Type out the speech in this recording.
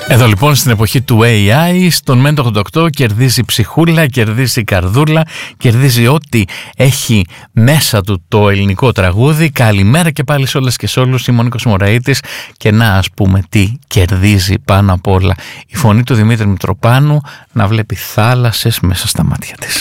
Εδώ λοιπόν στην εποχή του AI, στον Μέντο 88 κερδίζει ψυχούλα, κερδίζει καρδούλα, κερδίζει ό,τι έχει μέσα του το ελληνικό τραγούδι. Καλημέρα και πάλι σε όλες και σε όλους, είμαι ο Νίκος Μωραΐτης και να ας πούμε τι κερδίζει πάνω απ' όλα η φωνή του Δημήτρη Μητροπάνου, να βλέπει θάλασσες μέσα στα μάτια της.